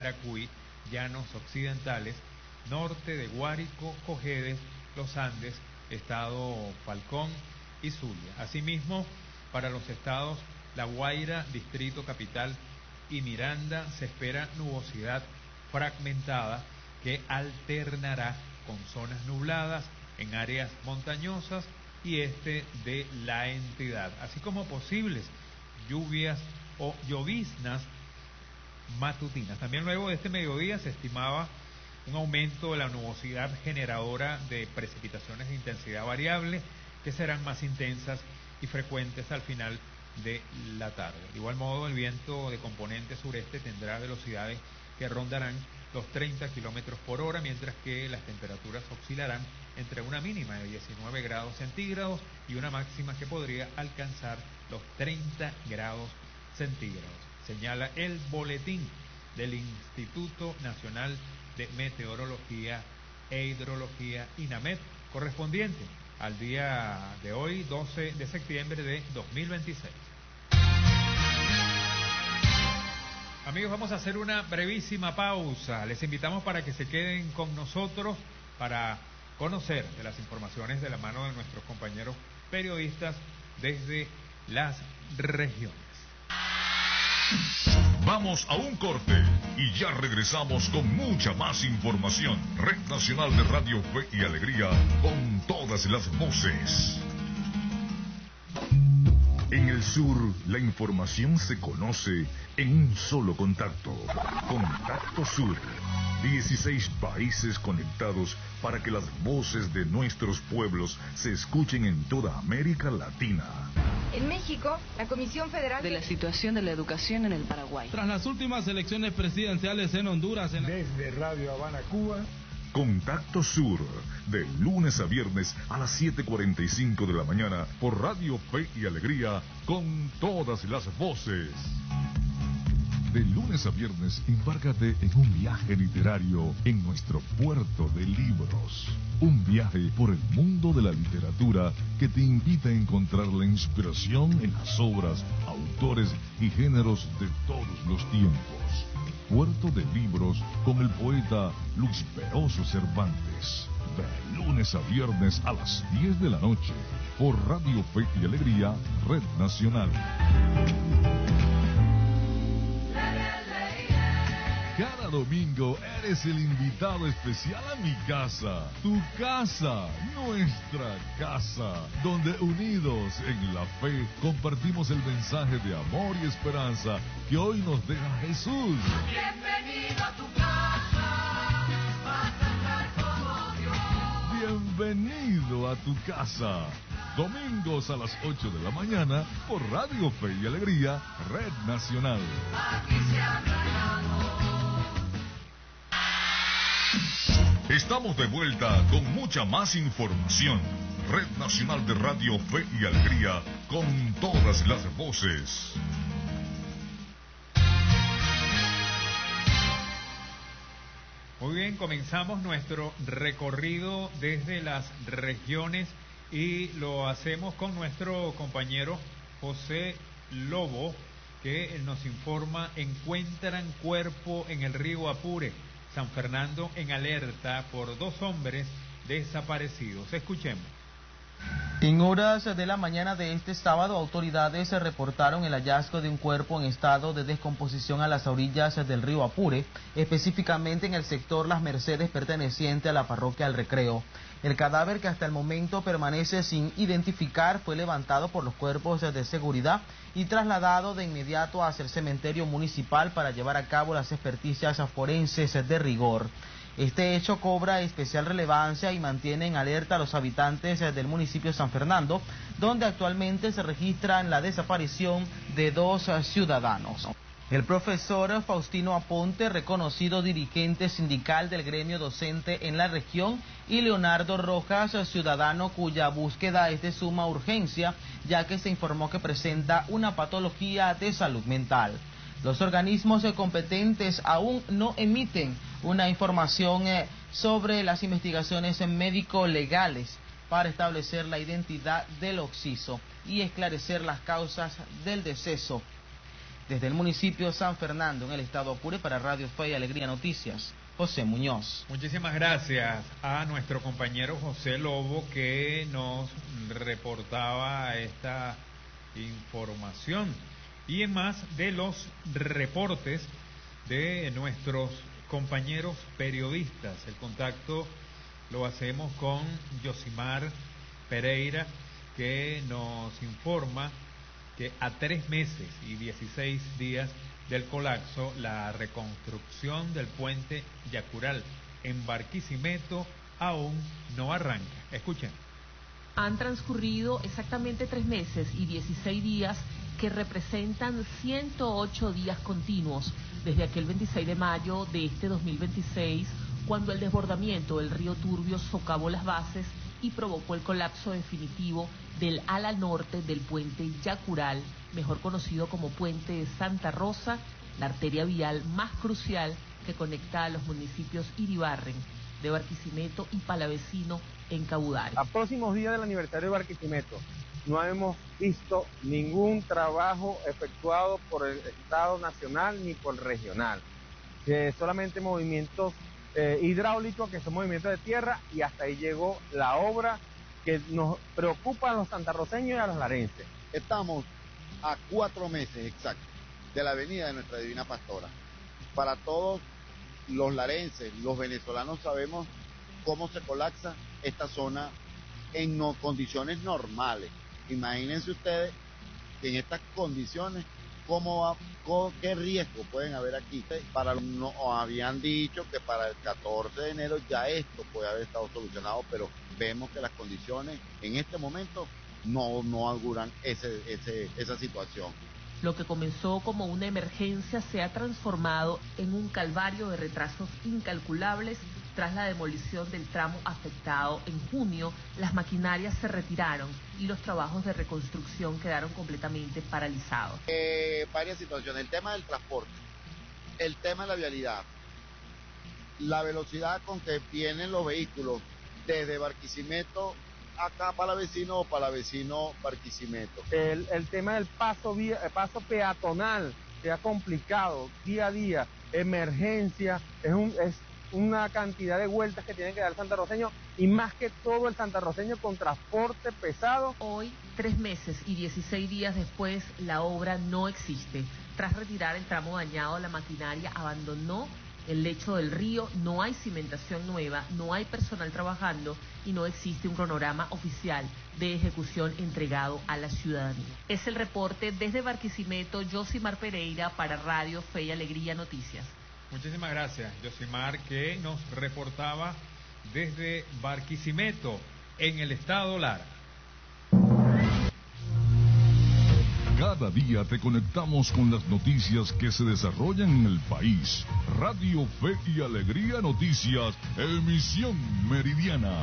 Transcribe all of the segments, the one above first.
Yaracuy, Llanos Occidentales, norte de Guárico, Cojedes, Los Andes, estado Falcón y Zulia. Asimismo, para los estados La Guaira, Distrito Capital y Miranda se espera nubosidad fragmentada que alternará con zonas nubladas en áreas montañosas y este de la entidad, así como posibles lluvias o lloviznas matutinas. También luego de este mediodía se estimaba un aumento de la nubosidad generadora de precipitaciones de intensidad variable que serán más intensas y frecuentes al final de la tarde. De igual modo, el viento de componente sureste tendrá velocidades que rondarán los 30 kilómetros por hora, mientras que las temperaturas oscilarán entre una mínima de 19 grados centígrados y una máxima que podría alcanzar los 30 grados centígrados. Señala el boletín del Instituto Nacional de Meteorología e Hidrología, INAMED, correspondiente al día de hoy, 12 de septiembre de 2026. Amigos, vamos a hacer una brevísima pausa. Les invitamos para que se queden con nosotros para conocer de las informaciones de la mano de nuestros compañeros periodistas desde las regiones. Vamos a un corte y ya regresamos con mucha más información. Red Nacional de Radio Fe y Alegría, con todas las voces. En el sur, la información se conoce en un solo contacto. Contacto Sur. 16 países conectados para que las voces de nuestros pueblos se escuchen en toda América Latina. En México, la Comisión Federal de la situación de la educación en el Paraguay. Tras las últimas elecciones presidenciales en Honduras. Desde Radio Habana, Cuba. Contacto Sur, de lunes a viernes a las 7:45 de la mañana por Radio Fe y Alegría, con todas las voces. De lunes a viernes, embárcate en un viaje literario en nuestro puerto de libros. Un viaje por el mundo de la literatura que te invita a encontrar la inspiración en las obras, autores y géneros de todos los tiempos. Puerto de Libros con el poeta Luis Peroso Cervantes. De lunes a viernes a las 10 de la noche por Radio Fe y Alegría, Red Nacional. Cada domingo eres el invitado especial a mi casa, tu casa, nuestra casa, donde unidos en la fe compartimos el mensaje de amor y esperanza que hoy nos deja Jesús. Bienvenido a tu casa, vas a estar como Dios. Bienvenido a tu casa. Domingos a las 8 de la mañana por Radio Fe y Alegría, Red Nacional. Aquí se habla el amor. Estamos de vuelta con mucha más información. Red Nacional de Radio Fe y Alegría, con todas las voces. Muy bien, comenzamos nuestro recorrido desde las regiones y lo hacemos con nuestro compañero José Lobo, que nos informa: encuentran cuerpo en el río Apure. San Fernando en alerta por 2 hombres desaparecidos. Escuchemos. En horas de la mañana de este sábado, autoridades reportaron el hallazgo de un cuerpo en estado de descomposición a las orillas del río Apure, específicamente en el sector Las Mercedes perteneciente a la parroquia El Recreo. El cadáver, que hasta el momento permanece sin identificar, fue levantado por los cuerpos de seguridad y trasladado de inmediato hacia el cementerio municipal para llevar a cabo las experticias forenses de rigor. Este hecho cobra especial relevancia y mantiene en alerta a los habitantes del municipio de San Fernando, donde actualmente se registra la desaparición de 2 ciudadanos. El profesor Faustino Aponte, reconocido dirigente sindical del gremio docente en la región, y Leonardo Rojas, ciudadano cuya búsqueda es de suma urgencia, ya que se informó que presenta una patología de salud mental. Los organismos competentes aún no emiten una información sobre las investigaciones médico-legales para establecer la identidad del occiso y esclarecer las causas del deceso Desde el municipio de San Fernando, en el estado Apure, para Radio Fe y Alegría Noticias, José Muñoz. Muchísimas gracias a nuestro compañero José Lobo, que nos reportaba esta información. Y en más de los reportes de nuestros compañeros periodistas, el contacto lo hacemos con Yosimar Pereira, que nos informa que a 3 meses y 16 días del colapso, la reconstrucción del puente Yacural en Barquisimeto aún no arranca. Escuchen. Han transcurrido exactamente 3 meses y 16 días que representan 108 días continuos desde aquel 26 de mayo de este 2026, cuando el desbordamiento del río Turbio socavó las bases y provocó el colapso definitivo del ala norte del puente Yacural, mejor conocido como Puente de Santa Rosa, la arteria vial más crucial que conecta a los municipios Iribarren, de Barquisimeto y Palavecino en Cabudare. A próximos días del aniversario de Barquisimeto, no hemos visto ningún trabajo efectuado por el Estado Nacional ni por el regional. Solamente movimientos hidráulicos, que son movimientos de tierra, y hasta ahí llegó la obra que nos preocupa a los santarroceños y a los larenses. Estamos a 4 meses exactos de la avenida de Nuestra Divina Pastora. Para todos los larenses, los venezolanos, sabemos cómo se colapsa esta zona en condiciones normales. Imagínense ustedes que en estas condiciones, qué riesgo pueden haber aquí. Nos habían dicho que para el 14 de enero ya esto puede haber estado solucionado, pero vemos que las condiciones en este momento no auguran esa situación. Lo que comenzó como una emergencia se ha transformado en un calvario de retrasos incalculables. Tras la demolición del tramo afectado en junio, las maquinarias se retiraron y los trabajos de reconstrucción quedaron completamente paralizados. Varias situaciones: el tema del transporte, el tema de la vialidad, la velocidad con que vienen los vehículos desde Barquisimeto acá Palavecino o Palavecino Barquisimeto. El tema del paso peatonal se ha complicado día a día, emergencia, es una cantidad de vueltas que tienen que dar el santarroceño, y más que todo el santarroceño con transporte pesado. Hoy, 3 meses y 16 días después, la obra no existe. Tras retirar el tramo dañado, la maquinaria abandonó el lecho del río, no hay cimentación nueva, no hay personal trabajando y no existe un cronograma oficial de ejecución entregado a la ciudadanía. Es el reporte desde Barquisimeto, Yosimar Pereira, para Radio Fe y Alegría Noticias. Muchísimas gracias, Yosimar, que nos reportaba desde Barquisimeto, en el estado Lara. Cada día te conectamos con las noticias que se desarrollan en el país. Radio Fe y Alegría Noticias, emisión meridiana.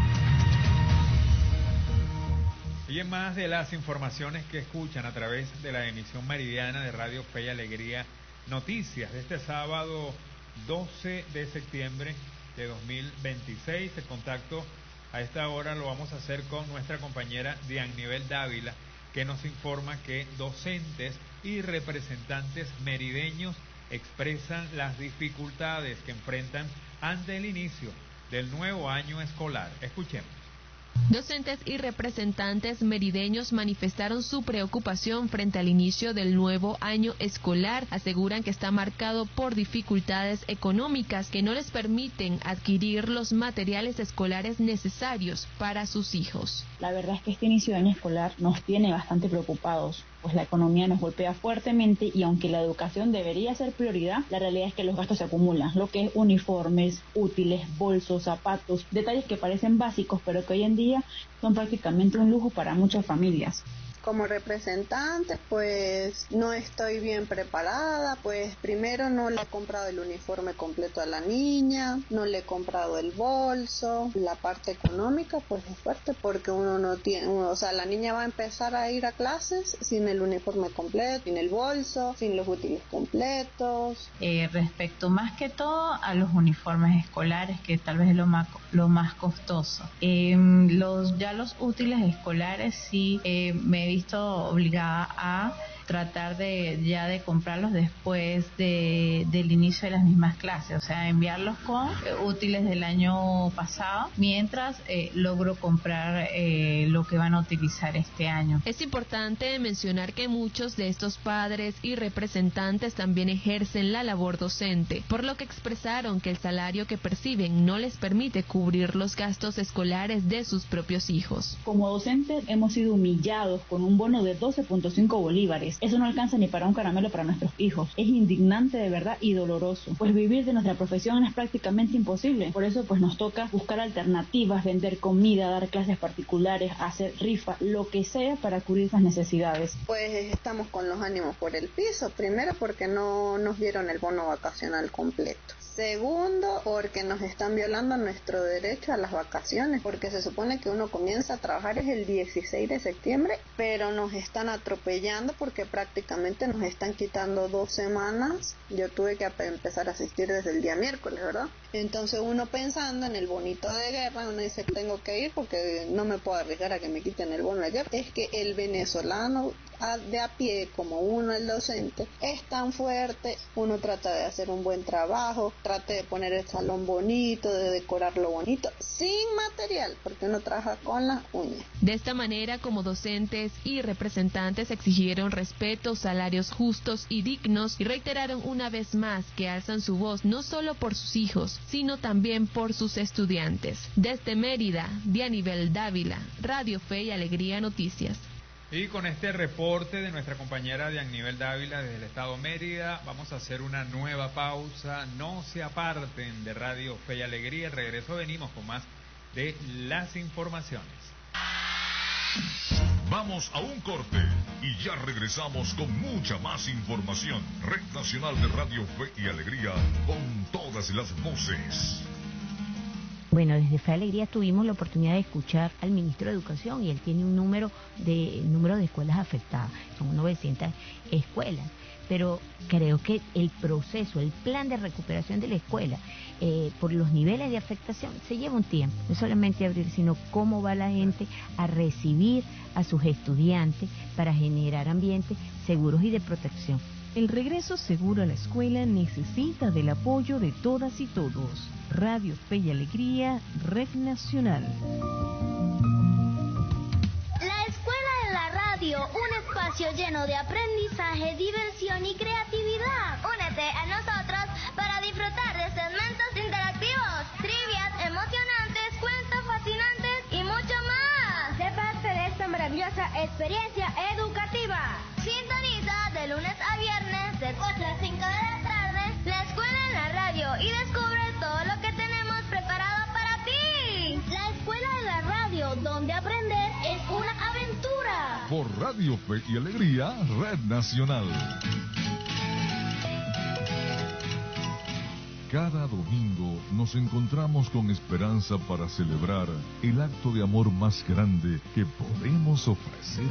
Y en más de las informaciones que escuchan a través de la emisión meridiana de Radio Fe y Alegría Noticias de este sábado 12 de septiembre de 2026, el contacto a esta hora lo vamos a hacer con nuestra compañera Diannivel Dávila, que nos informa que docentes y representantes merideños expresan las dificultades que enfrentan ante el inicio del nuevo año escolar. Escuchemos. Docentes y representantes merideños manifestaron su preocupación frente al inicio del nuevo año escolar. Aseguran que está marcado por dificultades económicas que no les permiten adquirir los materiales escolares necesarios para sus hijos. La verdad es que este inicio de año escolar nos tiene bastante preocupados, pues la economía nos golpea fuertemente y aunque la educación debería ser prioridad, la realidad es que los gastos se acumulan, lo que es uniformes, útiles, bolsos, zapatos, detalles que parecen básicos pero que hoy en día son prácticamente un lujo para muchas familias. Como representante, pues no estoy bien preparada, pues primero no le he comprado el uniforme completo a la niña, no le he comprado el bolso, la parte económica pues es fuerte porque uno no tiene, la niña va a empezar a ir a clases sin el uniforme completo, sin el bolso, sin los útiles completos. Respecto más que todo a los uniformes escolares, que tal vez es lo más costoso. Los útiles escolares sí me he visto obligada a tratar de comprarlos después del inicio de las mismas clases, o sea, enviarlos con útiles del año pasado, mientras logro comprar lo que van a utilizar este año. Es importante mencionar que muchos de estos padres y representantes también ejercen la labor docente, por lo que expresaron que el salario que perciben no les permite cubrir los gastos escolares de sus propios hijos. Como docentes hemos sido humillados con un bono de 12.5 bolívares. Eso no alcanza ni para un caramelo para nuestros hijos. Es indignante de verdad y doloroso, pues vivir de nuestra profesión es prácticamente imposible. Por eso pues nos toca buscar alternativas, vender comida, dar clases particulares, hacer rifa, lo que sea para cubrir esas necesidades. Pues estamos con los ánimos por el piso. Primero porque no nos dieron el bono vacacional completo. Segundo, porque nos están violando nuestro derecho a las vacaciones, porque se supone que uno comienza a trabajar es el 16 de septiembre, pero nos están atropellando porque prácticamente nos están quitando 2 semanas. Yo tuve que empezar a asistir desde el día miércoles, ¿verdad? Entonces uno pensando en el bonito de guerra, uno dice tengo que ir porque no me puedo arriesgar a que me quiten el bono de guerra. Es que el venezolano de a pie, como uno el docente, es tan fuerte, uno trata de hacer un buen trabajo, trate de poner el salón bonito, de decorarlo bonito, sin material, porque uno trabaja con las uñas. De esta manera, como docentes y representantes exigieron respeto, salarios justos y dignos y reiteraron una vez más que alzan su voz no solo por sus hijos, sino también por sus estudiantes. Desde Mérida, Dianibel Dávila, Radio Fe y Alegría Noticias. Y con este reporte de nuestra compañera Dianibel Dávila desde el estado Mérida, vamos a hacer una nueva pausa. No se aparten de Radio Fe y Alegría. Al regreso venimos con más de las informaciones. Vamos a un corte y ya regresamos con mucha más información. Red Nacional de Radio Fe y Alegría, con todas las voces. Bueno, desde Fe y Alegría tuvimos la oportunidad de escuchar al ministro de Educación y él tiene un número de escuelas afectadas, son 900 escuelas, pero creo que el proceso, el plan de recuperación de la escuela, por los niveles de afectación, se lleva un tiempo, no solamente abrir, sino cómo va la gente a recibir a sus estudiantes para generar ambientes seguros y de protección. El regreso seguro a la escuela necesita del apoyo de todas y todos. Radio Fe y Alegría, Red Nacional. La Escuela de la Radio, un espacio lleno de aprendizaje, diversión y creatividad. Únete a nosotros para disfrutar de segmentos interactivos, trivias emocionantes, cuentos fascinantes y mucho más. Sé parte de esta maravillosa experiencia educativa. Sintoniza de lunes a viernes de 4 a 5 de la tarde la Escuela en la Radio y descubre todo lo que tenemos preparado para ti. La Escuela de la Radio, donde aprender es una aventura. Por Radio Fe y Alegría, Red Nacional. Cada domingo nos encontramos con esperanza para celebrar el acto de amor más grande que podemos ofrecer